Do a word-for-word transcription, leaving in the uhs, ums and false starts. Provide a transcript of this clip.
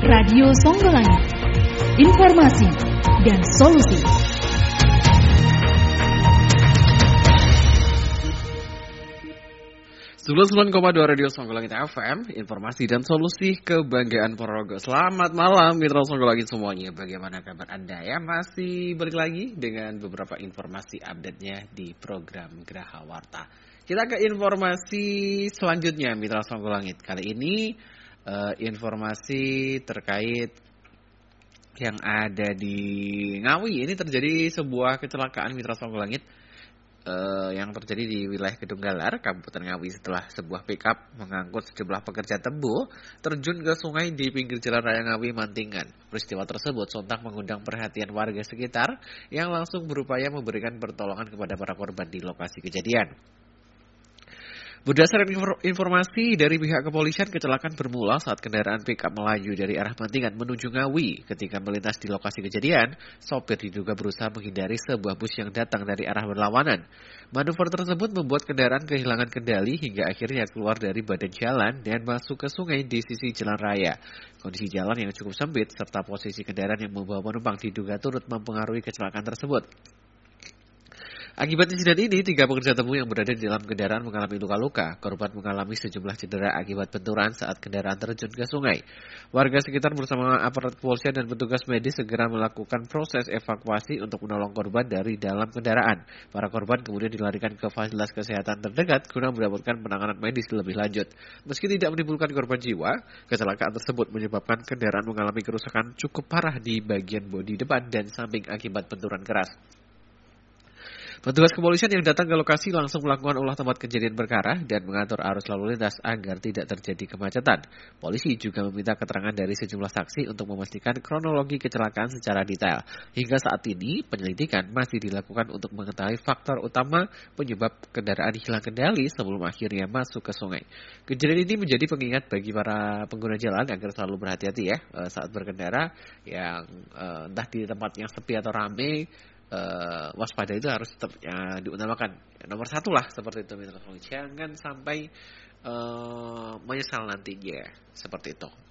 Radio Songgolangit. Informasi dan solusi. sembilan puluh sembilan koma dua Radio Songgolangit F M, informasi dan solusi kebanggaan Ponorogo. Selamat malam Mitra Songgolangit semuanya. Bagaimana kabar Anda ya? Masih balik lagi dengan beberapa informasi update-nya di program Geraha Warta. Kita ke informasi selanjutnya Mitra Songgolangit. Kali ini uh, informasi terkait yang ada di Ngawi. Ini terjadi sebuah kecelakaan Mitra Songgolangit Uh, yang terjadi di wilayah Kedung Galar, Kabupaten Ngawi setelah sebuah pickup mengangkut sejumlah pekerja tebu terjun ke sungai di pinggir Jalan Raya Ngawi Mantingan. Peristiwa tersebut sontak mengundang perhatian warga sekitar yang langsung berupaya memberikan pertolongan kepada para korban di lokasi kejadian. Berdasarkan informasi dari pihak kepolisian, kecelakaan bermula saat kendaraan pickup melaju dari arah Mantingan menuju Ngawi. Ketika melintas di lokasi kejadian, sopir diduga berusaha menghindari sebuah bus yang datang dari arah berlawanan. Manuver tersebut membuat kendaraan kehilangan kendali hingga akhirnya keluar dari badan jalan dan masuk ke sungai di sisi jalan raya. Kondisi jalan yang cukup sempit serta posisi kendaraan yang membawa penumpang diduga turut mempengaruhi kecelakaan tersebut. Akibat insiden ini, tiga pekerja tebu yang berada di dalam kendaraan mengalami luka-luka. Korban mengalami sejumlah cedera akibat benturan saat kendaraan terjun ke sungai. Warga sekitar bersama aparat kepolisian dan petugas medis segera melakukan proses evakuasi untuk menolong korban dari dalam kendaraan. Para korban kemudian dilarikan ke fasilitas kesehatan terdekat guna mendapatkan penanganan medis lebih lanjut. Meski tidak menimbulkan korban jiwa, kecelakaan tersebut menyebabkan kendaraan mengalami kerusakan cukup parah di bagian bodi depan dan samping akibat benturan keras. Petugas kepolisian yang datang ke lokasi langsung melakukan olah tempat kejadian perkara dan mengatur arus lalu lintas agar tidak terjadi kemacetan. Polisi juga meminta keterangan dari sejumlah saksi untuk memastikan kronologi kecelakaan secara detail. Hingga saat ini, penyelidikan masih dilakukan untuk mengetahui faktor utama penyebab kendaraan hilang kendali sebelum akhirnya masuk ke sungai. Kejadian ini menjadi pengingat bagi para pengguna jalan agar selalu berhati-hati ya saat berkendara, yang entah di tempat yang sepi atau ramai. Uh, waspada itu harus tetap ya, diutamakan. Ya, nomor satu lah seperti itu Mitra Songgolangit. Jangan sampai uh, menyesal nantinya seperti itu.